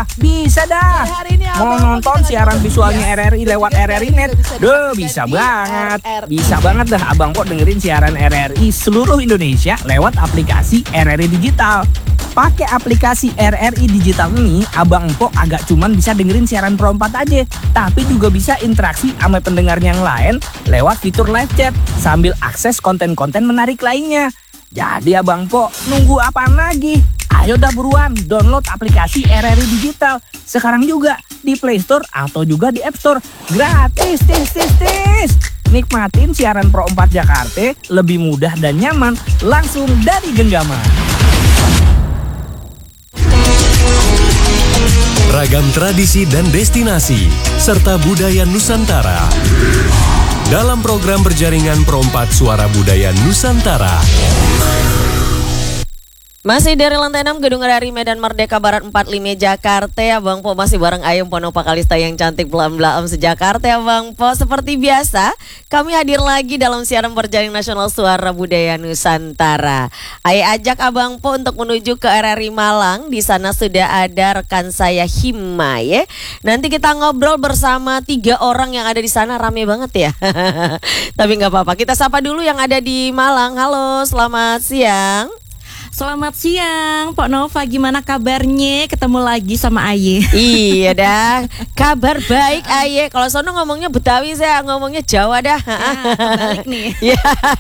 Bisa dah. Mau nonton siaran visualnya RRI lewat RRI Net? Bisa banget. Bisa banget dah Abang Po dengerin siaran RRI seluruh Indonesia lewat aplikasi RRI Digital. Pakai aplikasi RRI Digital ini, Abang Po agak cuman bisa dengerin siaran Pro 4 aja, tapi juga bisa interaksi sama pendengar yang lain lewat fitur live chat sambil akses konten-konten menarik lainnya. Jadi Abang Po, nunggu apaan lagi? Ayo dah buruan download aplikasi RRI Digital sekarang juga di Play Store atau juga di App Store. Gratis, tis. Nikmatin siaran Pro 4 Jakarta lebih mudah dan nyaman langsung dari genggaman. Ragam tradisi dan destinasi serta budaya Nusantara dalam program berjaringan Pro 4 Suara Budaya Nusantara. Masih dari lantai 6 Gedung RRI Medan Merdeka Barat 45 Jakarta. Abang Po masih bareng Ayem Ponopa Kalista yang cantik belam-belam sejakarta Abang Po. Seperti biasa kami hadir lagi dalam siaran berjaringan nasional Suara Budaya Nusantara. Ayo ajak Abang Po untuk menuju ke RRI Malang. Di sana sudah ada rekan saya Hima ya. Nanti kita ngobrol bersama 3 orang yang ada di sana, rame banget ya. Tapi nggak apa-apa, kita sapa dulu yang ada di Malang. Halo, selamat siang. Selamat siang, Pok Nova, gimana kabarnya? Ketemu lagi sama Aye. Iya dah, kabar baik Aye. Kalau sono ngomongnya Betawi, saya ngomongnya Jawa dah. Balik nih. Ya.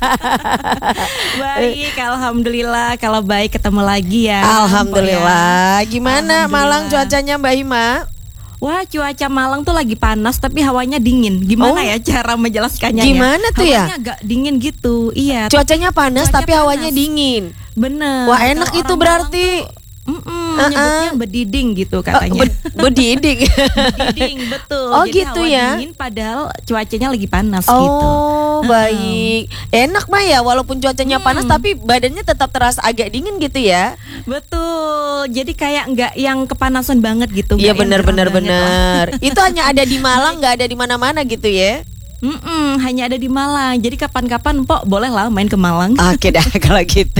Baik, alhamdulillah. Kalau baik ketemu lagi ya. Alhamdulillah. Gimana Malang cuacanya Mbak Hima? Wah, cuaca Malang tuh lagi panas tapi hawanya dingin. Gimana ya cara menjelaskannya? Gimana tuh ya? Hawanya agak dingin gitu. Iya. Cuacanya panas tapi hawanya dingin. Bener. Wah, enak itu berarti. Nyebutnya bediding gitu katanya. Bediding. Bediding, betul. Oh, jadi gitu hawa ya. dingin padahal cuacanya lagi panas gitu. Oh, baik. Enak mah ya walaupun cuacanya panas tapi badannya tetap terasa agak dingin gitu ya. Betul. Jadi kayak nggak yang kepanasan banget gitu. Iya, benar. Itu hanya ada di Malang, nggak ada di mana-mana gitu ya. Hanya ada di Malang. Jadi kapan-kapan Pok boleh lah main ke Malang. Oke dah kalau gitu.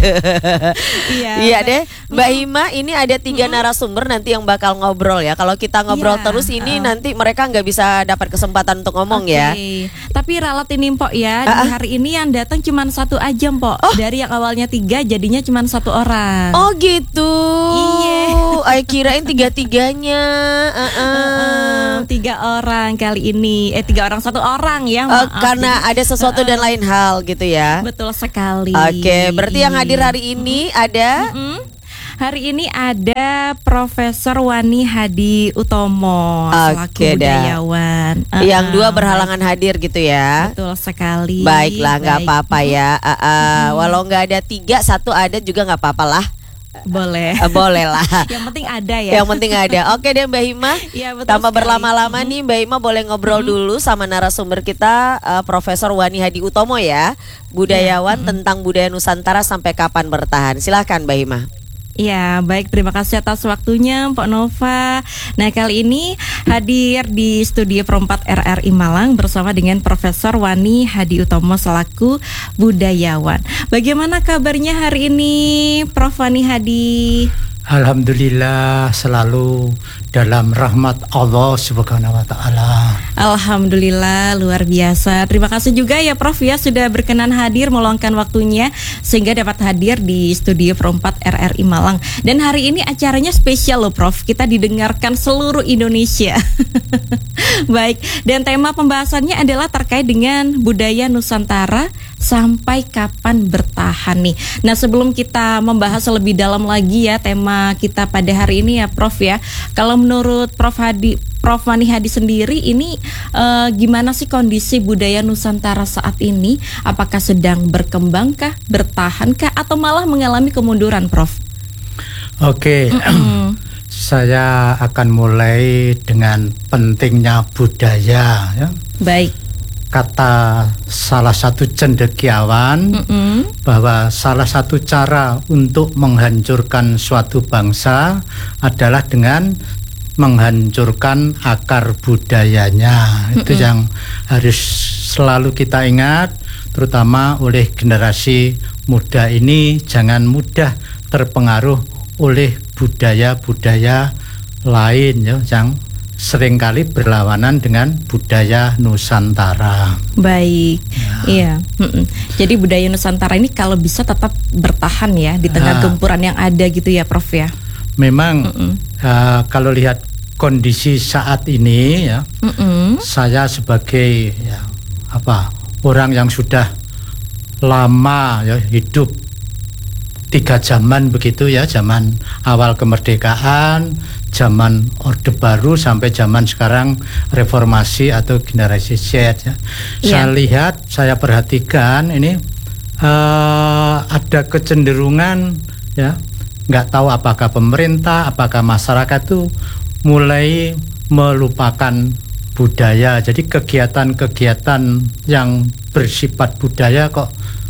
Iya deh Mbak Hima, ini ada 3 narasumber nanti yang bakal ngobrol ya. Kalau kita ngobrol terus ini nanti mereka nggak bisa dapat kesempatan untuk ngomong ya. Tapi ralat ini Pok ya, di hari ini yang datang cuma 1 aja Pok. Dari yang awalnya 3 jadinya cuma 1 orang. Oh gitu. Iya. Ay kirain 3-3-nya. 3 orang kali ini. 3 orang 1 orang ya. Karena ada sesuatu dan lain hal gitu ya. Betul sekali. Oke, berarti yang hadir hari ini ada Hari ini ada Profesor Wani Hadi Utomo selaku budayawan. Yang 2 berhalangan hadir gitu ya. Betul sekali. Baiklah, nggak apa-apa ya. Walau nggak ada 3, 1 ada juga nggak apa-apa lah. Boleh. Boleh lah. Yang penting ada ya. Yang penting ada. Oke deh Mbak Hima. Ya, tanpa berlama-lama nih Mbak Hima boleh ngobrol dulu sama narasumber kita Profesor Wani Hadi Utomo ya. Budayawan tentang budaya Nusantara sampai kapan bertahan. Silahkan Mbak Hima. Ya, baik, terima kasih atas waktunya Pak Nova. Nah, kali ini hadir di studio Pro 4 RRI Malang bersama dengan Profesor Wani Hadi Utomo selaku budayawan. Bagaimana kabarnya hari ini Prof Wani Hadi? Alhamdulillah selalu dalam rahmat Allah Subhanahu wa taala. Alhamdulillah luar biasa. Terima kasih juga ya Prof ya sudah berkenan hadir meluangkan waktunya sehingga dapat hadir di studio Pro 4 RRI Malang. Dan hari ini acaranya spesial loh Prof. Kita didengarkan seluruh Indonesia. Baik, dan tema pembahasannya adalah terkait dengan budaya Nusantara sampai kapan bertahan nih. Nah, sebelum kita membahas lebih dalam lagi ya tema kita pada hari ini ya Prof ya. Kalau menurut Prof Wani Hadi sendiri ini gimana sih kondisi budaya Nusantara saat ini? Apakah sedang berkembangkah, bertahankah atau malah mengalami kemunduran Prof? Oke. Saya akan mulai dengan pentingnya budaya ya. Baik. Kata salah satu cendekiawan bahwa salah satu cara untuk menghancurkan suatu bangsa adalah dengan menghancurkan akar budayanya. Itu yang harus selalu kita ingat, terutama oleh generasi muda ini. Jangan mudah terpengaruh oleh budaya-budaya lain ya yang seringkali berlawanan dengan budaya Nusantara. Baik, iya. Jadi budaya Nusantara ini kalau bisa tetap bertahan ya di tengah gempuran yang ada gitu ya, Prof ya. Memang kalau lihat kondisi saat ini ya, saya sebagai orang yang sudah lama ya hidup 3 zaman begitu ya, zaman awal kemerdekaan, zaman Orde Baru sampai zaman sekarang reformasi atau generasi Z ya. Saya lihat, saya perhatikan ini ada kecenderungan ya, nggak tahu apakah pemerintah, apakah masyarakat itu mulai melupakan budaya. Jadi kegiatan-kegiatan yang bersifat budaya kok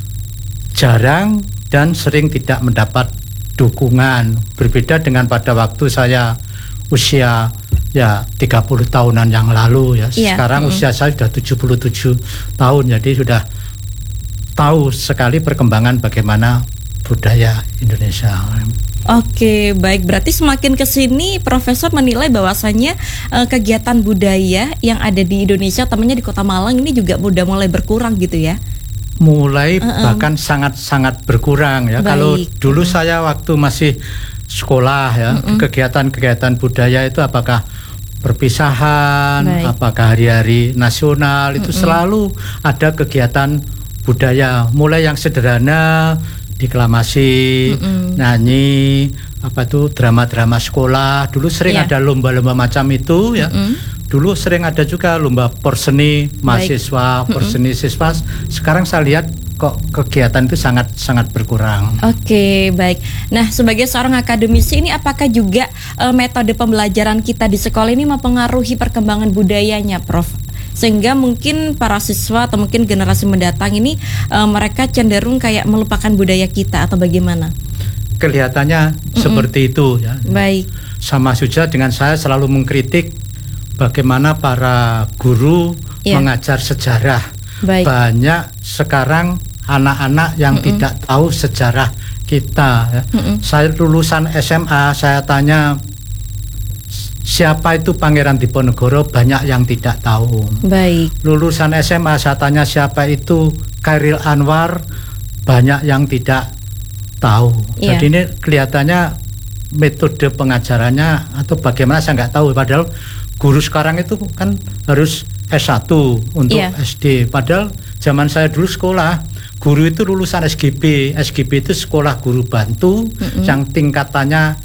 jarang dan sering tidak mendapat dukungan. Berbeda dengan pada waktu saya usia ya 30 tahunan yang lalu ya. Sekarang usia saya sudah 77 tahun, jadi sudah tahu sekali perkembangan bagaimana budaya Indonesia. Oke, baik. Berarti semakin ke sini Profesor menilai bahwasannya kegiatan budaya yang ada di Indonesia, temannya di Kota Malang ini juga udah mulai berkurang gitu ya. Mulai bahkan sangat-sangat berkurang ya. Baik. Kalau dulu saya waktu masih sekolah ya, kegiatan-kegiatan budaya itu apakah perpisahan, apakah hari-hari nasional, itu selalu ada kegiatan budaya. Mulai yang sederhana, deklamasi, nyanyi, drama-drama sekolah. Dulu sering ada lomba-lomba macam itu ya. Dulu sering ada juga lomba porseni mahasiswa, porseni siswa. Sekarang saya lihat kok kegiatan itu sangat berkurang. Oke, baik. Nah, sebagai seorang akademisi ini apakah juga metode pembelajaran kita di sekolah ini mempengaruhi perkembangan budayanya, Prof? Sehingga mungkin para siswa atau mungkin generasi mendatang ini mereka cenderung kayak melupakan budaya kita atau bagaimana? Kelihatannya seperti itu ya. Baik. Sama saja dengan saya selalu mengkritik bagaimana para guru mengajar sejarah. Baik. Banyak sekarang anak-anak yang tidak tahu sejarah kita ya. Saya lulusan SMA, saya tanya siapa itu Pangeran Diponegoro, banyak yang tidak tahu. Baik. Lulusan SMA saya tanya siapa itu Chairil Anwar, banyak yang tidak tahu. Jadi ini kelihatannya metode pengajarannya atau bagaimana saya nggak tahu. Padahal guru sekarang itu kan harus S1 untuk SD. Padahal zaman saya dulu sekolah, guru itu lulusan SGB. SGB itu sekolah guru bantu yang tingkatannya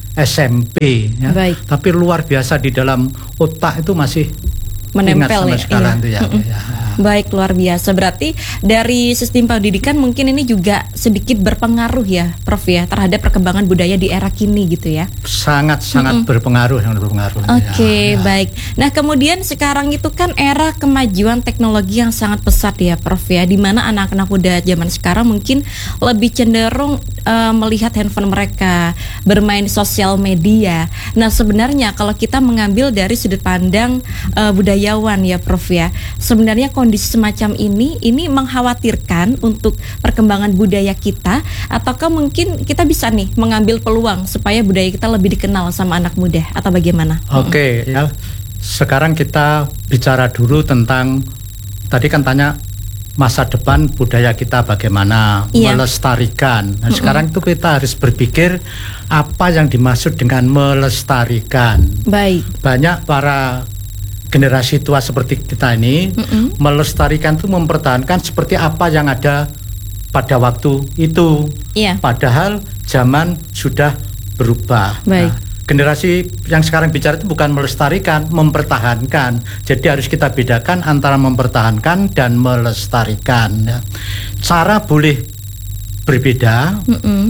SMP ya. Tapi luar biasa di dalam otak itu masih menempel ingat sampai sekarang itu ya. Baik, luar biasa. Berarti dari sistem pendidikan mungkin ini juga sedikit berpengaruh ya, Prof ya, terhadap perkembangan budaya di era kini gitu ya. Sangat berpengaruh, sangat berpengaruh. Oke, baik. Nah, kemudian sekarang itu kan era kemajuan teknologi yang sangat pesat ya, Prof ya, di mana anak-anak muda zaman sekarang mungkin lebih cenderung melihat handphone mereka, bermain sosial media. Nah, sebenarnya kalau kita mengambil dari sudut pandang budayawan ya, Prof ya, sebenarnya kondisi semacam ini mengkhawatirkan untuk perkembangan budaya kita, ataukah mungkin kita bisa nih mengambil peluang supaya budaya kita lebih dikenal sama anak muda, atau bagaimana? Oke, ya. Sekarang kita bicara dulu tentang, tadi kan tanya masa depan budaya kita bagaimana melestarikan. Nah, sekarang itu kita harus berpikir apa yang dimaksud dengan melestarikan. Baik. Banyak para generasi tua seperti kita ini melestarikan itu mempertahankan seperti apa yang ada pada waktu itu. Padahal zaman sudah berubah. Baik. Nah, generasi yang sekarang bicara itu bukan melestarikan, mempertahankan. Jadi harus kita bedakan antara mempertahankan dan melestarikan ya. Cara boleh berbeda,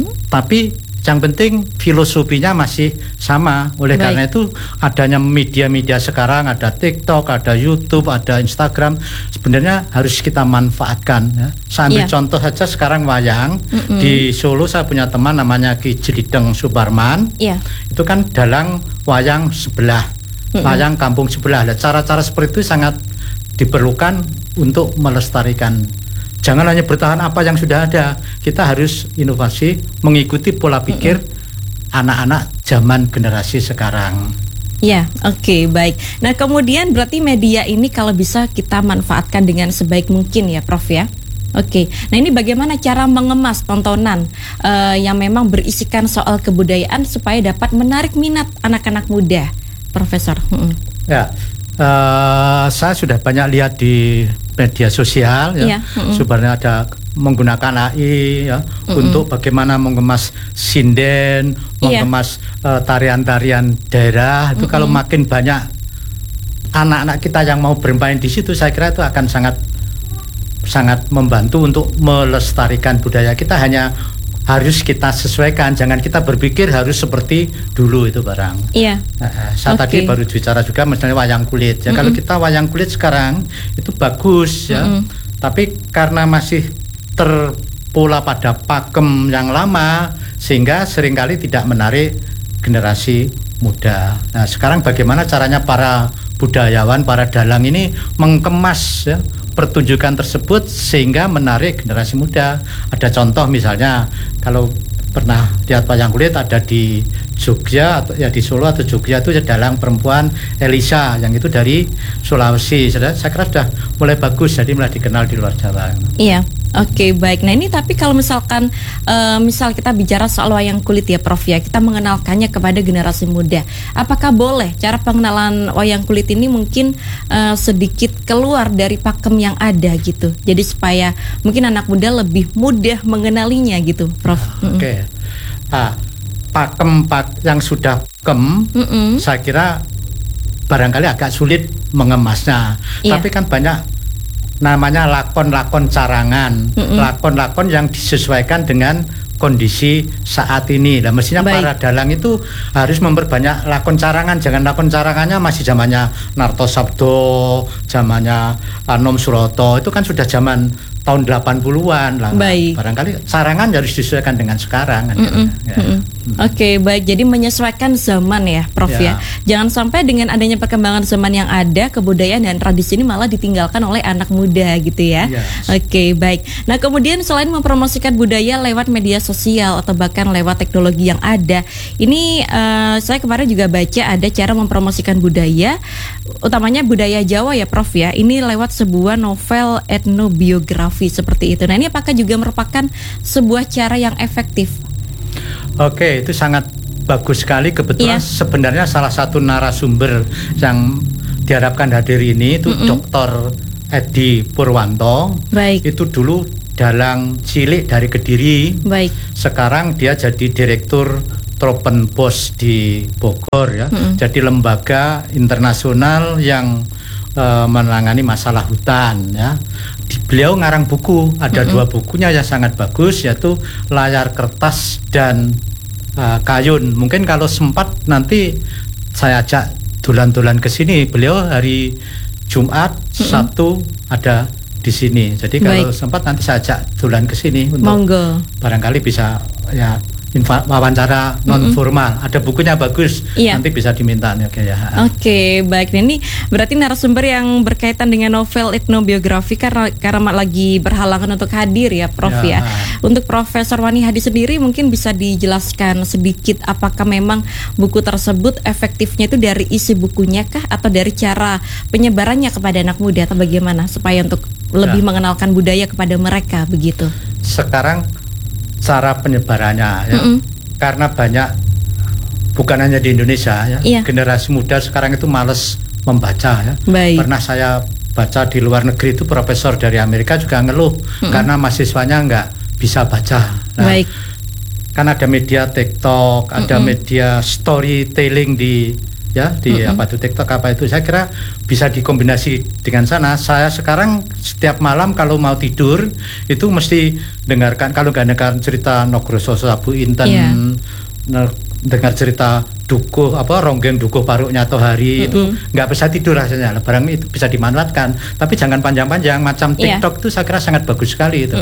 tapi yang penting filosofinya masih sama. Oleh karena itu adanya media-media sekarang, ada TikTok, ada YouTube, ada Instagram, sebenarnya harus kita manfaatkan ya. Saya ambil contoh saja sekarang wayang. Di Solo saya punya teman namanya Ki Jelideng Suparman. Itu kan dalang wayang sebelah, wayang kampung sebelah. Cara-cara seperti itu sangat diperlukan untuk melestarikan. Jangan hanya bertahan apa yang sudah ada. Kita harus inovasi, mengikuti pola pikir anak-anak zaman generasi sekarang. Ya, oke, baik. Nah, kemudian berarti media ini kalau bisa kita manfaatkan dengan sebaik mungkin ya, Prof ya. Oke, nah ini bagaimana cara mengemas tontonan yang memang berisikan soal kebudayaan supaya dapat menarik minat anak-anak muda, Profesor? Ya, saya sudah banyak lihat di media sosial ya, sebenarnya ada menggunakan AI ya untuk bagaimana mengemas sinden, mengemas tarian-tarian daerah itu. Kalau makin banyak anak-anak kita yang mau bermain di situ, saya kira itu akan sangat membantu untuk melestarikan budaya kita. Hanya harus kita sesuaikan, jangan kita berpikir harus seperti dulu itu barang. Iya. Saya tadi baru bicara juga misalnya wayang kulit. Ya kalau kita wayang kulit sekarang itu bagus ya, tapi karena masih terpola pada pakem yang lama sehingga seringkali tidak menarik generasi muda. Nah, sekarang bagaimana caranya para budayawan, para dalang ini mengemas ya pertunjukan tersebut sehingga menarik generasi muda. Ada contoh misalnya kalau pernah lihat wayang kulit ada di Jogja atau ya di Solo atau Jogja itu dalang perempuan Elisa yang itu dari Sulawesi. Saya kira sudah mulai bagus, jadi mulai dikenal di luar Jawa. Iya. Oke, baik. Nah ini tapi kalau misalkan misal kita bicara soal wayang kulit ya Prof ya, kita mengenalkannya kepada generasi muda. Apakah boleh cara pengenalan wayang kulit ini mungkin sedikit keluar dari pakem yang ada gitu. Jadi supaya mungkin anak muda lebih mudah mengenalinya gitu, Prof. Oke. Pakem yang sudah saya kira barangkali agak sulit mengemasnya. Tapi kan banyak namanya lakon-lakon carangan, lakon-lakon yang disesuaikan dengan kondisi saat ini. Nah, mestinya para dalang itu harus memperbanyak lakon carangan. Jangan lakon carangannya masih zamannya Narto Sabdo, zamannya Anom Suroto. Itu kan sudah zaman tahun 80-an lah. Barangkali carangan harus disesuaikan dengan sekarang. Oke, baik. Jadi menyesuaikan zaman ya, Prof ya. Jangan sampai dengan adanya perkembangan zaman yang ada, kebudayaan dan tradisi ini malah ditinggalkan oleh anak muda gitu ya. Oke, baik. Nah, kemudian selain mempromosikan budaya lewat media sosial atau bahkan lewat teknologi yang ada, ini saya kemarin juga baca ada cara mempromosikan budaya, utamanya budaya Jawa ya, Prof ya. Ini lewat sebuah novel etnobiografi seperti itu. Nah, ini apakah juga merupakan sebuah cara yang efektif? Oke, itu sangat bagus sekali. Kebetulan sebenarnya salah satu narasumber yang diharapkan hadir ini itu Dr. Edi Purwanto. Itu dulu dalang cilik dari Kediri. Sekarang dia jadi direktur Tropenbos di Bogor ya. Jadi lembaga internasional yang menangani masalah hutan ya. Beliau ngarang buku, ada 2 bukunya yang sangat bagus, yaitu Layar Kertas dan Kayun. Mungkin kalau sempat nanti saya ajak dolan-dolan ke sini. Beliau hari Jumat, Sabtu ada di sini. Jadi kalau sempat nanti saya ajak dolan ke sini untuk barangkali bisa ya wawancara non formal. Ada bukunya bagus, nanti bisa diminta. Oke, baik. Ini berarti narasumber yang berkaitan dengan novel etnobiografi karena lagi berhalangan untuk hadir ya, Prof ya. Untuk Profesor Wani Hadi sendiri mungkin bisa dijelaskan sedikit apakah memang buku tersebut efektifnya itu dari isi bukunya kah atau dari cara penyebarannya kepada anak muda atau bagaimana supaya untuk lebih mengenalkan budaya kepada mereka begitu. Sekarang cara penyebarannya ya, karena banyak bukan hanya di Indonesia ya, generasi muda sekarang itu malas membaca ya. Pernah saya baca di luar negeri itu profesor dari Amerika juga ngeluh karena mahasiswanya nggak bisa baca. Nah, kan ada media TikTok, ada media storytelling di apa itu TikTok apa itu, saya kira bisa dikombinasi dengan sana. Saya sekarang setiap malam kalau mau tidur itu mesti dengarkan, kalau nggak dengar cerita Nogroso Sabu Inten, dengar cerita dukuh ronggeng dukuh paruknya Tohari, itu nggak bisa tidur rasanya. Barang itu bisa dimanfaatkan, tapi jangan panjang-panjang macam TikTok itu saya kira sangat bagus sekali itu.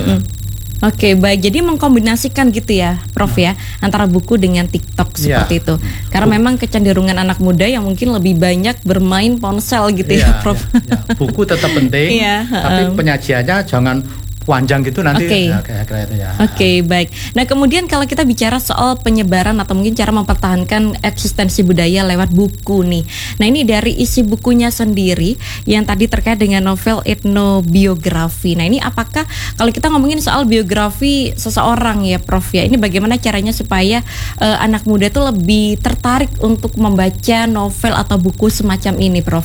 Oke, baik. Jadi mengkombinasikan gitu ya, Prof ya, antara buku dengan TikTok seperti itu. Karena memang kecenderungan anak muda yang mungkin lebih banyak bermain ponsel gitu ya, Prof. Buku tetap penting, tapi penyajiannya jangan wanjang gitu nanti. Oke. Ya, kira-kira itu ya. Oke, baik. Nah, kemudian kalau kita bicara soal penyebaran atau mungkin cara mempertahankan eksistensi budaya lewat buku nih. Nah, ini dari isi bukunya sendiri yang tadi terkait dengan novel etnobiografi. Nah, ini apakah kalau kita ngomongin soal biografi seseorang ya, Prof ya, ini bagaimana caranya supaya anak muda tuh lebih tertarik untuk membaca novel atau buku semacam ini, Prof?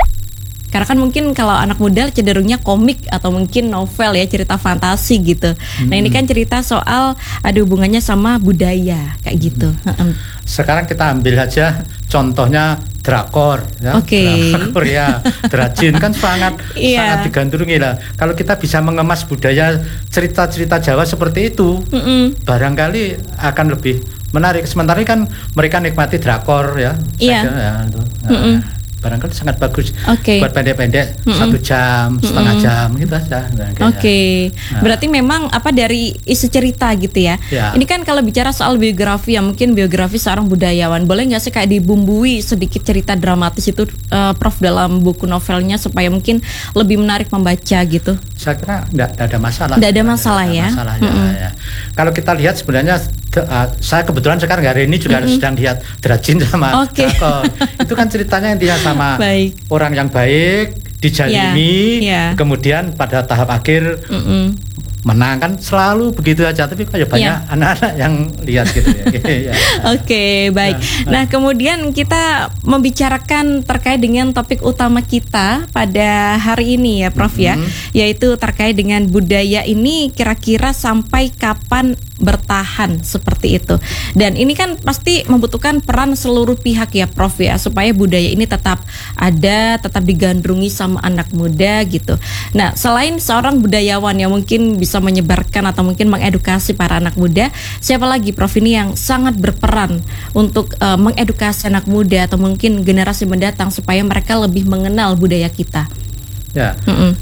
Karena kan mungkin kalau anak muda cenderungnya komik atau mungkin novel ya, cerita fantasi gitu. Nah, ini kan cerita soal ada hubungannya sama budaya kayak gitu. Sekarang kita ambil aja contohnya drakor ya. Oke. Drakor ya, Drajin kan sangat Iya. sangat digandrungi lah. Kalau kita bisa mengemas budaya cerita-cerita Jawa seperti itu, barangkali akan lebih menarik. Sementara ini kan mereka nikmati drakor ya. Iya. Saja, ya, itu. Barangkali sangat bagus Oke. buat pendek-pendek 1 jam, setengah jam gitu aja. Oke, berarti memang apa dari isi cerita gitu ya. Ya. Ini kan kalau bicara soal biografi ya, mungkin biografi seorang budayawan, boleh nggak sih kayak dibumbui sedikit cerita dramatis itu, Prof, dalam buku novelnya supaya mungkin lebih menarik membaca gitu? Saya kira nggak ada masalah. Nggak ada masalah ya. Masalah, ya. Kalau kita lihat sebenarnya saya kebetulan sekarang hari ini juga sedang lihat Drajin sama Oke. drakor. Itu kan ceritanya intinya sama Baik. orang yang baik dijalimi, Ya. kemudian pada tahap akhir menang, kan selalu begitu aja. Tapi kok ya banyak anak-anak yang lihat gitu ya. Ya. Oke, baik. Nah, kemudian kita membicarakan terkait dengan topik utama kita pada hari ini ya, Prof ya, yaitu terkait dengan budaya ini kira-kira sampai kapan bertahan seperti itu. Dan ini kan pasti membutuhkan peran seluruh pihak ya, Prof ya, supaya budaya ini tetap ada, tetap digandrungi sama anak muda gitu. Nah, selain seorang budayawan yang mungkin bisa menyebarkan atau mungkin mengedukasi para anak muda, siapa lagi, Prof, ini yang sangat berperan untuk mengedukasi anak muda atau mungkin generasi mendatang supaya mereka lebih mengenal budaya kita? Ya.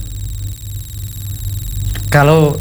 Kalau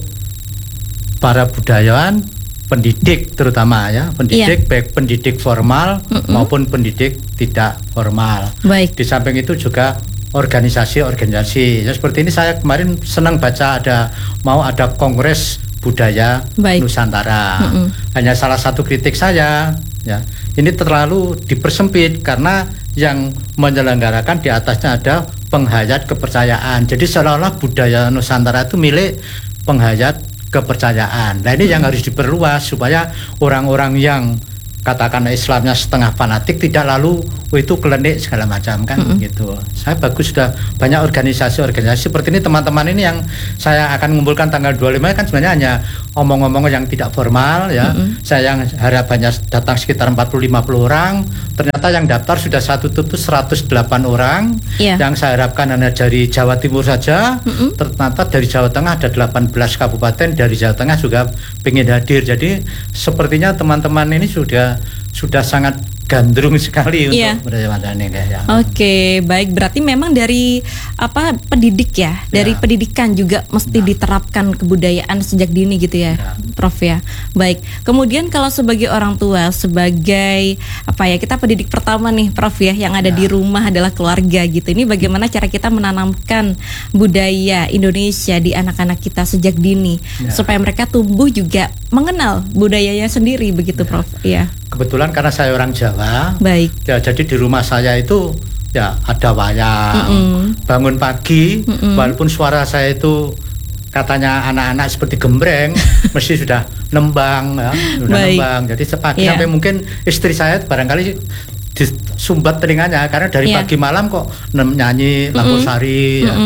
para budayawan, pendidik terutama ya, pendidik baik pendidik formal maupun pendidik tidak formal. Baik. Di samping itu juga organisasi-organisasi. Ya, seperti ini saya kemarin senang baca mau ada kongres budaya Nusantara. Hanya salah satu kritik saya ya, ini terlalu dipersempit karena yang menyelenggarakan di atasnya ada penghayat kepercayaan. Jadi seolah-olah budaya Nusantara itu milik penghayat kepercayaan. Nah, ini yang harus diperluas supaya orang-orang yang katakan Islamnya setengah fanatik tidak lalu itu klenik segala macam kan gitu. Saya bagus sudah banyak organisasi-organisasi seperti ini, teman-teman ini yang saya akan mengumpulkan tanggal 25 kan sebenarnya hanya omong-omong yang tidak formal ya. Saya yang harapannya datang sekitar 40-50 orang, ternyata yang daftar sudah satu tutus 108 orang. Yang saya harapkan hanya dari Jawa Timur saja, ternyata dari Jawa Tengah ada 18 kabupaten, dari Jawa Tengah juga ingin hadir. Jadi sepertinya teman-teman ini sudah sangat gandrung sekali untuk budaya Madani ya. Oke, baik, berarti memang dari pendidik ya, dari pendidikan juga mesti diterapkan kebudayaan sejak dini gitu ya, Prof ya. Baik. Kemudian kalau sebagai orang tua, sebagai kita pendidik pertama nih, Prof ya, yang ada di rumah adalah keluarga gitu. Ini bagaimana cara kita menanamkan budaya Indonesia di anak-anak kita sejak dini supaya mereka tumbuh juga mengenal budayanya sendiri begitu, Prof. Iya. Kebetulan karena saya orang Jawa, baik. Ya, jadi di rumah saya itu ya ada wayang, bangun pagi, walaupun suara saya itu katanya anak-anak seperti gembreng, mesti sudah nembang, ya, nembang. Jadi sepagi sampai mungkin istri saya barangkali disumbat telinganya karena dari pagi malam kok nyanyi lampu sari. Ya.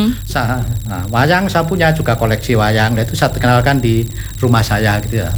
Wayang saya punya juga koleksi wayang, itu saya kenalkan di rumah saya gitu ya.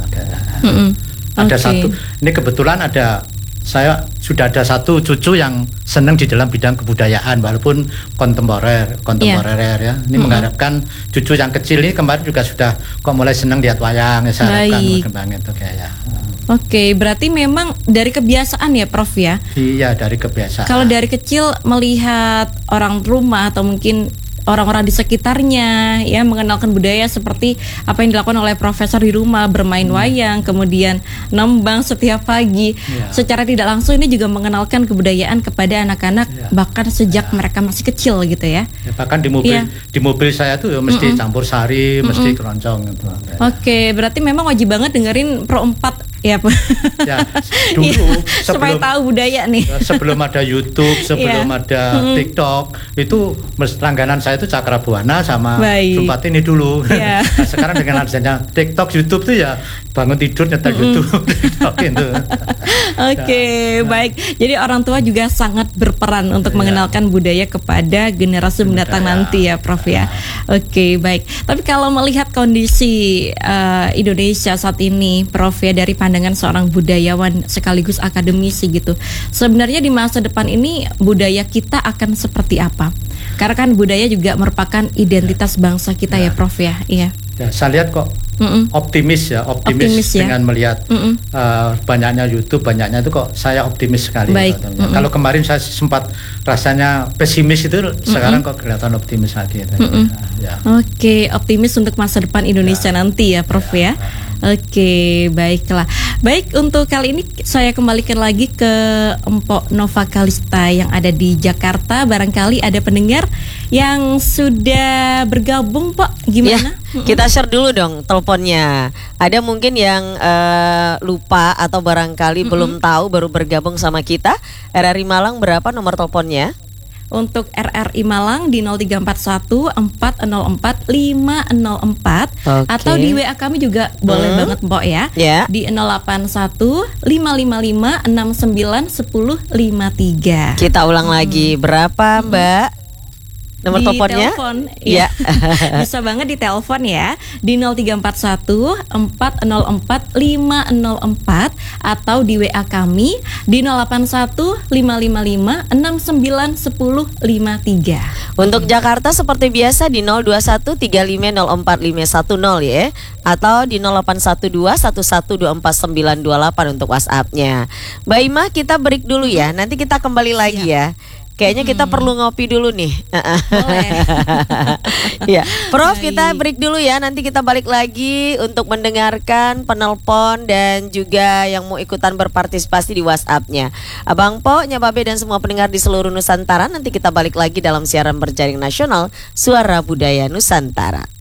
Ada satu, ini kebetulan saya sudah ada satu cucu yang senang di dalam bidang kebudayaan walaupun kontemporer ya. Ini mengharapkan cucu yang kecil ini kemarin juga sudah kok mulai senang lihat wayang, ya, saya harapkan berkembang itu kayak. Oke, berarti memang dari kebiasaan ya, Prof ya? Iya, dari kebiasaan. Kalau dari kecil melihat orang rumah atau mungkin orang-orang di sekitarnya, ya mengenalkan budaya seperti apa yang dilakukan oleh profesor di rumah, bermain wayang, kemudian nembang setiap pagi. Secara tidak langsung ini juga mengenalkan kebudayaan kepada anak-anak bahkan sejak mereka masih kecil gitu ya. Bahkan di mobil saya tuh ya mesti campur sari, mesti keroncong gitu. Oke, berarti memang wajib banget dengerin Pro 4 ya, Ya, dulu supaya tahu budaya nih. Sebelum ada YouTube, sebelum ada TikTok, itu langganan saya itu Cakrabuana sama Sumpat ini dulu. Nah, sekarang dengan adanya TikTok, YouTube tuh ya bangun tidur nyetel YouTube. Gitu. Oke, baik. Jadi orang tua juga sangat berperan untuk mengenalkan budaya kepada generasi mendatang nanti ya, Prof ya. Oke, baik. Tapi kalau melihat kondisi Indonesia saat ini, Prof ya, dari pandangan seorang budayawan sekaligus akademisi gitu, sebenarnya di masa depan ini budaya kita akan seperti apa? Karena kan budaya juga merupakan identitas bangsa kita ya, Prof ya. Iya. Ya, saya lihat kok optimis dengan melihat banyaknya YouTube, banyaknya itu kok saya optimis sekali. Kalau kemarin saya sempat rasanya pesimis itu, sekarang kok kelihatan optimis lagi. Oke, optimis untuk masa depan Indonesia nanti ya, Prof ya. Oke, baiklah. Baik, untuk kali ini saya kembalikan lagi ke Empok Nova Kalista yang ada di Jakarta. Barangkali ada pendengar yang sudah bergabung, Pak. Gimana? Ya, kita share dulu dong teleponnya. Ada mungkin yang lupa atau barangkali belum tahu, baru bergabung sama kita. RRI Malang, berapa nomor teleponnya? Untuk RRI Malang di 0341 404 504 atau di WA kami juga boleh banget, Mbok ya. Di 081 555 69 1053. Kita ulang lagi, berapa Mbak? Nomor teleponnya? Iya. Bisa banget di telepon ya di 0341 404 504 atau di WA kami di 081 555 69 1053. Untuk Jakarta seperti biasa di 021 3504510 ya, atau di 0812 1124 928 untuk WhatsApp-nya. Mbak Ima, kita break dulu ya. Nanti kita kembali lagi ya. Kayaknya kita perlu ngopi dulu nih. Boleh. Ya, Prof, kita break dulu ya. Nanti kita balik lagi untuk mendengarkan penelpon dan juga yang mau ikutan berpartisipasi di WhatsApp-nya. Abang Po, Nyababe dan semua pendengar di seluruh Nusantara. Nanti kita balik lagi dalam siaran berjaring nasional Suara Budaya Nusantara.